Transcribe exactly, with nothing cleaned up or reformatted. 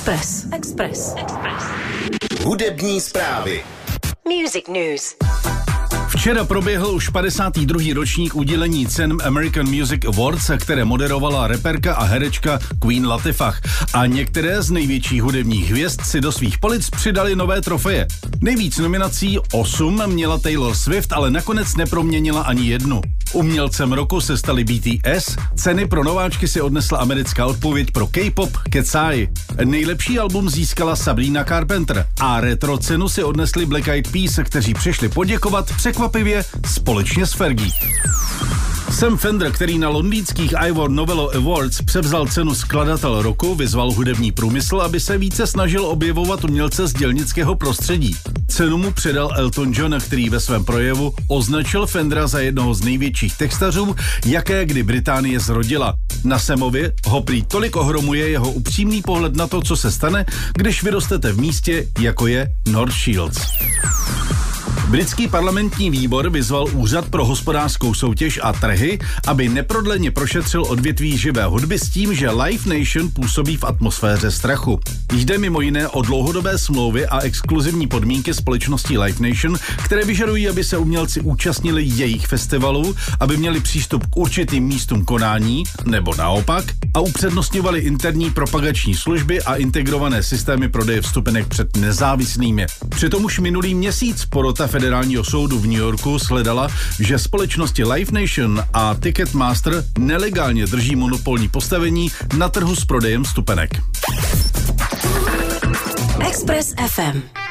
Express. Express. Express. Hudební zprávy. Music News. Včera proběhl už padesátý druhý ročník udělení cen American Music Awards, které moderovala reperka a herečka Queen Latifah. A některé z největších hudebních hvězd si do svých polic přidali nové trofeje. Nejvíc nominací, osm, měla Taylor Swift, ale nakonec neproměnila ani jednu. Umělcem roku se stali B T S, ceny pro nováčky si odnesla americká odpověď pro K-pop Kecai. Nejlepší album získala Sabrina Carpenter a retro cenu si odnesli Black Eyed Peas, kteří přišli poděkovat překvapivě společně s Fergie. Sam Fender, který na londýnských Ivor Novello Awards převzal cenu skladatel roku, vyzval hudební průmysl, aby se více snažil objevovat umělce z dělnického prostředí. Cenu mu předal Elton John, který ve svém projevu označil Fendera za jednoho z největších textařů, jaké kdy Británie zrodila. Na Samovi ho prý tolik ohromuje jeho upřímný pohled na to, co se stane, když vyrostete v místě, jako je North Shields. Britský parlamentní výbor vyzval Úřad pro hospodářskou soutěž a trhy, aby neprodleně prošetřil odvětví živé hudby s tím, že Live Nation působí v atmosféře strachu. Jde mimo jiné o dlouhodobé smlouvy a exkluzivní podmínky společnosti Live Nation, které vyžadují, aby se umělci účastnili jejich festivalů, aby měli přístup k určitým místům konání, nebo naopak, a upřednostňovali interní propagační služby a integrované systémy prodeje vstupenek před nezávislými. Přitom už minulý měsíc porota Federálního soudu v New Yorku shledala, že společnosti Live Nation a Ticketmaster nelegálně drží monopolní postavení na trhu s prodejem vstupenek. Express F M.